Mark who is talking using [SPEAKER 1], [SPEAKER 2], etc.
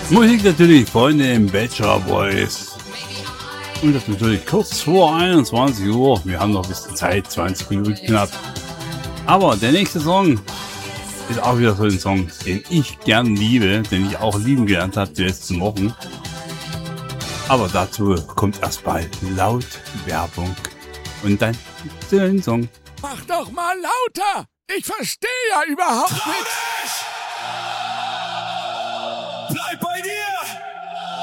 [SPEAKER 1] Musik natürlich, Freunde im Bachelor Boys. Und das natürlich kurz vor 21 Uhr. Wir haben noch ein bisschen Zeit, 20 Minuten knapp. Aber der nächste Song ist auch wieder so ein Song, den ich gern liebe, den ich auch lieben gelernt habe die letzten Wochen. Aber dazu kommt erstmal laut Werbung und dann den Song.
[SPEAKER 2] Mach doch mal lauter! Ich verstehe ja überhaupt nichts!